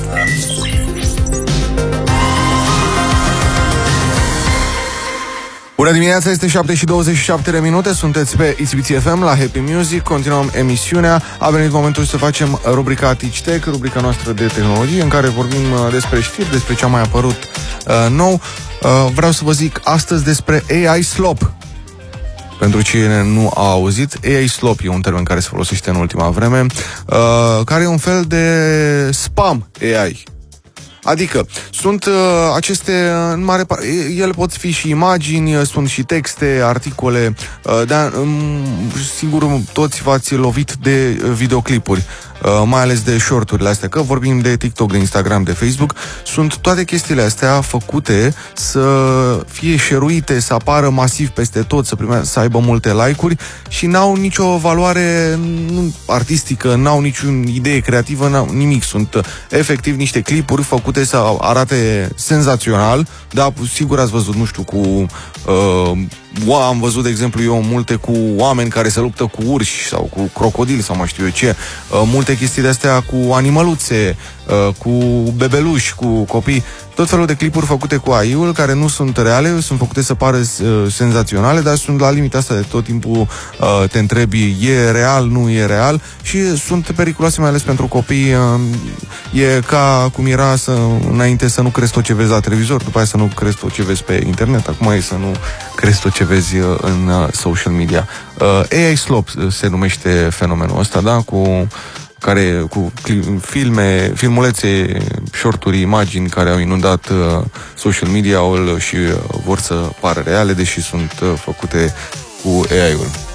Bună dimineața, este 7:27 de minute, sunteți pe ICBT FM la Happy Music, continuăm emisiunea. A venit momentul să facem rubrica Teach Tech, rubrica noastră de tehnologie, în care vorbim despre știri, despre ce a mai apărut nou. Vreau să vă zic astăzi despre AI Slop. Pentru cine nu a auzit, AI Slop e un termen care se folosește în ultima vreme, care e un fel de spam AI. Adică, sunt aceste, în mare parte, ele pot fi și imagini, sunt și texte, articole, dar sigur toți v-ați lovit de videoclipuri, mai ales de short-urile astea, că vorbim de TikTok, de Instagram, de Facebook, sunt toate chestiile astea făcute să fie share-uite, să apară masiv peste tot, să aibă multe like-uri și n-au nicio valoare artistică, n-au niciun idee creativă, n-au nimic, sunt efectiv niște clipuri făcute să arate senzațional, dar sigur ați văzut, nu știu, cu am văzut, de exemplu, eu multe cu oameni care se luptă cu urși sau cu crocodili sau mai știu eu ce, multe chestii de-astea cu animăluțe, cu bebeluși, cu copii, tot felul de clipuri făcute cu AI-ul care nu sunt reale, sunt făcute să pară senzaționale, dar sunt la limita asta de tot timpul te întrebi, e real, nu e real, și sunt periculoase mai ales pentru copii. E ca cum era înainte să nu crezi tot ce vezi la televizor, după aia să nu crezi tot ce vezi pe internet, acum e să nu crezi tot ce vezi în social media. AI Slop se numește fenomenul ăsta, da? Cu filmulețe, shorturi, imagini care au inundat social media-ul și vor să pară reale, deși sunt făcute cu AI-ul.